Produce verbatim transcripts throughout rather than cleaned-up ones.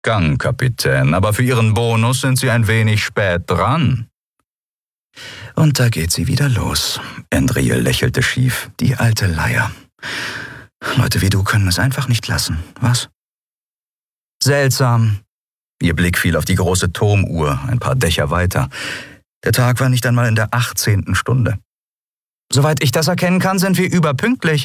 Gang, Kapitän, aber für Ihren Bonus sind Sie ein wenig spät dran. Und da geht sie wieder los. Andriel lächelte schief. Die alte Leier. Leute wie du können es einfach nicht lassen, was? Seltsam. Ihr Blick fiel auf die große Turmuhr, ein paar Dächer weiter. Der Tag war nicht einmal in der achtzehnten Stunde. Soweit ich das erkennen kann, sind wir überpünktlich.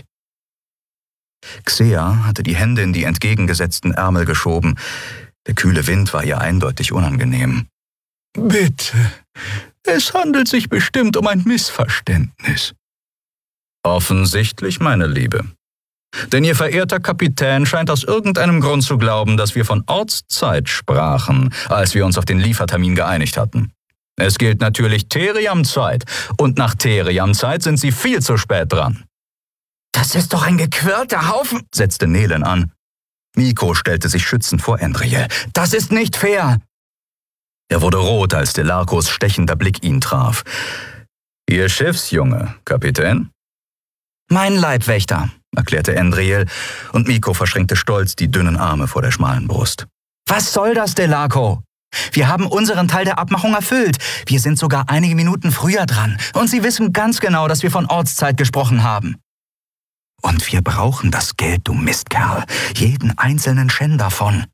Xea hatte die Hände in die entgegengesetzten Ärmel geschoben. Der kühle Wind war ihr eindeutig unangenehm. Bitte, es handelt sich bestimmt um ein Missverständnis. Offensichtlich, meine Liebe. Denn Ihr verehrter Kapitän scheint aus irgendeinem Grund zu glauben, dass wir von Ortszeit sprachen, als wir uns auf den Liefertermin geeinigt hatten. Es gilt natürlich Theriam-Zeit, und nach Theriam-Zeit sind Sie viel zu spät dran. Das ist doch ein gequirlter Haufen, setzte Nelen an. Miko stellte sich schützend vor Andriel. Das ist nicht fair. Er wurde rot, als Delarcos stechender Blick ihn traf. Ihr Schiffsjunge, Kapitän? Mein Leibwächter, erklärte Andriel, und Miko verschränkte stolz die dünnen Arme vor der schmalen Brust. Was soll das, Delarco? Wir haben unseren Teil der Abmachung erfüllt. Wir sind sogar einige Minuten früher dran. Und Sie wissen ganz genau, dass wir von Ortszeit gesprochen haben. Und wir brauchen das Geld, du Mistkerl. Jeden einzelnen Shen davon.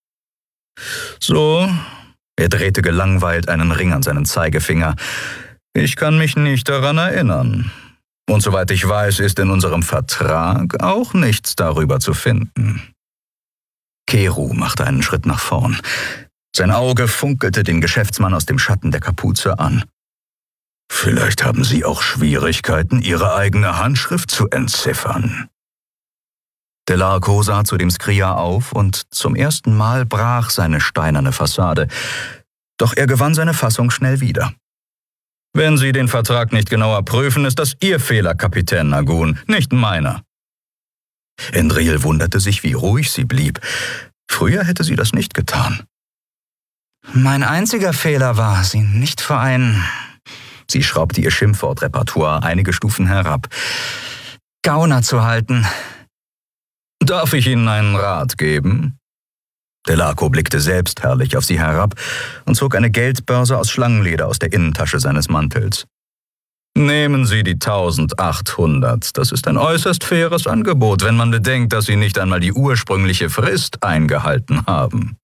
So, er drehte gelangweilt einen Ring an seinen Zeigefinger. Ich kann mich nicht daran erinnern. Und soweit ich weiß, ist in unserem Vertrag auch nichts darüber zu finden. Keru machte einen Schritt nach vorn. Sein Auge funkelte den Geschäftsmann aus dem Schatten der Kapuze an. Vielleicht haben Sie auch Schwierigkeiten, Ihre eigene Handschrift zu entziffern. Delarco sah zu dem Skria auf und zum ersten Mal brach seine steinerne Fassade. Doch er gewann seine Fassung schnell wieder. Wenn Sie den Vertrag nicht genauer prüfen, ist das Ihr Fehler, Kapitän Nagun, nicht meiner. Andriel wunderte sich, wie ruhig sie blieb. Früher hätte sie das nicht getan. Mein einziger Fehler war, Sie nicht vor ein... Sie schraubte ihr Schimpfwortrepertoire einige Stufen herab. Gauner zu halten. Darf ich Ihnen einen Rat geben? Delarco blickte selbstherrlich auf sie herab und zog eine Geldbörse aus Schlangenleder aus der Innentasche seines Mantels. Nehmen Sie die tausendachthundert. Das ist ein äußerst faires Angebot, wenn man bedenkt, dass Sie nicht einmal die ursprüngliche Frist eingehalten haben.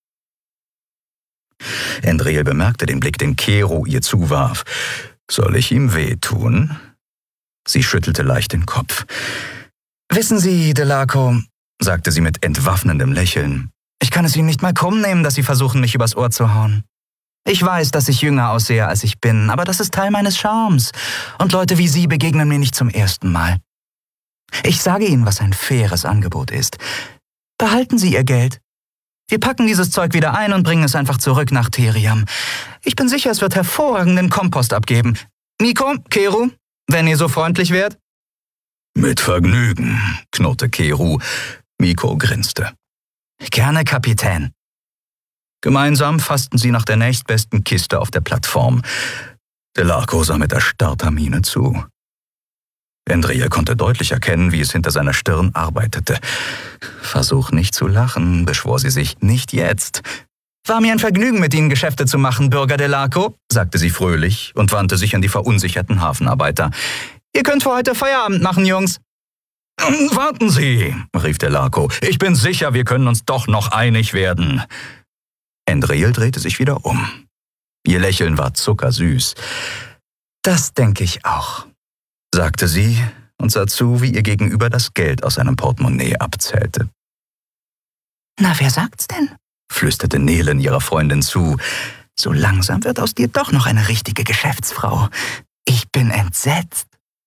Andriel bemerkte den Blick, den Keru ihr zuwarf. Soll ich ihm wehtun? Sie schüttelte leicht den Kopf. Wissen Sie, Delarco, sagte sie mit entwaffnendem Lächeln, ich kann es Ihnen nicht mal krumm nehmen, dass Sie versuchen, mich übers Ohr zu hauen. Ich weiß, dass ich jünger aussehe, als ich bin, aber das ist Teil meines Charmes. Und Leute wie Sie begegnen mir nicht zum ersten Mal. Ich sage Ihnen, was ein faires Angebot ist. Behalten Sie Ihr Geld. Wir packen dieses Zeug wieder ein und bringen es einfach zurück nach Theriam. Ich bin sicher, es wird hervorragenden Kompost abgeben. Miko, Keru, wenn ihr so freundlich wärt? Mit Vergnügen, knurrte Keru. Miko grinste. Gerne, Kapitän. Gemeinsam fassten sie nach der nächstbesten Kiste auf der Plattform. Delarco sah mit erstarrter Miene zu. Andriel konnte deutlich erkennen, wie es hinter seiner Stirn arbeitete. Versuch nicht zu lachen, beschwor sie sich, nicht jetzt. War mir ein Vergnügen, mit Ihnen Geschäfte zu machen, Bürger Delarco, sagte sie fröhlich und wandte sich an die verunsicherten Hafenarbeiter. Ihr könnt für heute Feierabend machen, Jungs. Warten Sie, rief Delarco. Ich bin sicher, wir können uns doch noch einig werden. Andriel drehte sich wieder um. Ihr Lächeln war zuckersüß. Das denke ich auch, sagte sie und sah zu, wie ihr Gegenüber das Geld aus seinem Portemonnaie abzählte. Na, wer sagt's denn? Flüsterte Nelen ihrer Freundin zu. So langsam wird aus dir doch noch eine richtige Geschäftsfrau. Ich bin entsetzt.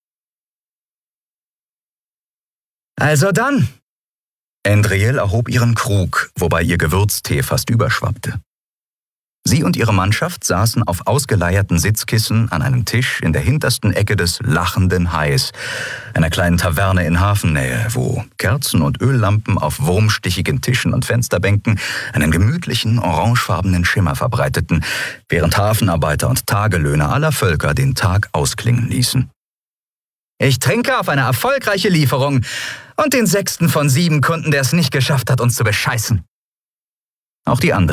Also dann. Andriel erhob ihren Krug, wobei ihr Gewürztee fast überschwappte. Sie und ihre Mannschaft saßen auf ausgeleierten Sitzkissen an einem Tisch in der hintersten Ecke des Lachenden Hais, einer kleinen Taverne in Hafennähe, wo Kerzen und Öllampen auf wurmstichigen Tischen und Fensterbänken einen gemütlichen, orangefarbenen Schimmer verbreiteten, während Hafenarbeiter und Tagelöhner aller Völker den Tag ausklingen ließen. Ich trinke auf eine erfolgreiche Lieferung und den sechsten von sieben Kunden, der es nicht geschafft hat, uns zu bescheißen. Auch die anderen